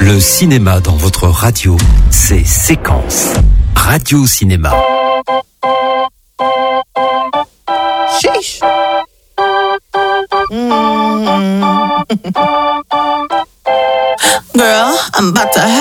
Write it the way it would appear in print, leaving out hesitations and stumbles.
Le cinéma dans votre radio, c'est Séquence. Radio Cinéma. Sheesh. Girl, I'm about to have